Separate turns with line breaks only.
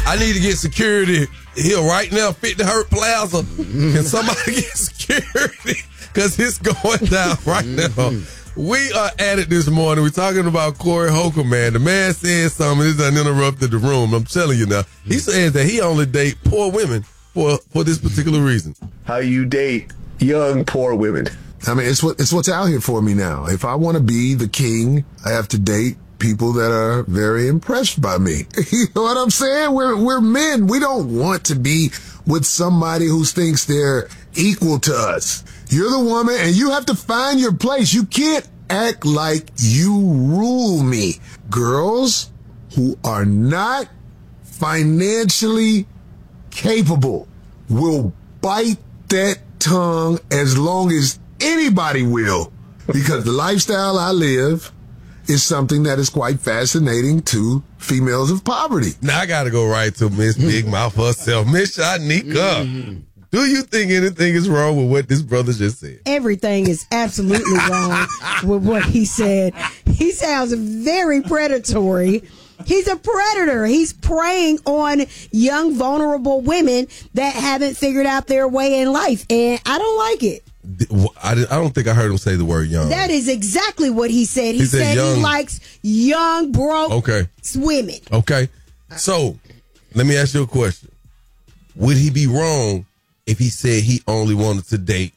I need to get security here right now, 50 Hurt Plaza. Can somebody get security? Because it's going down right now. We are at it this morning. We're talking about Corey Holcomb, man. The man said something. This done interrupted the room. I'm telling you now. He says that he only date poor women for this particular reason.
How you date young, poor women.
I mean, it's what's out here for me now. If I want to be the king, I have to date people that are very impressed by me. You know what I'm saying? We're men. We don't want to be with somebody who thinks they're equal to us. You're the woman, and you have to find your place. You can't act like you rule me. Girls who are not financially capable will bite that tongue as long as anybody will, because the lifestyle I live is something that is quite fascinating to females of poverty.
Now I got to go right to Miss Big Mouth herself, Miss Shanika. Do you think anything is wrong with what this brother just said?
Everything is absolutely wrong with what he said. He sounds very predatory. He's a predator. He's preying on young, vulnerable women that haven't figured out their way in life. And I don't like it.
I don't think I heard him say the word young.
That is exactly what he said. He said he likes young, broke women.
Okay. So, let me ask you a question. Would he be wrong if he said he only wanted to date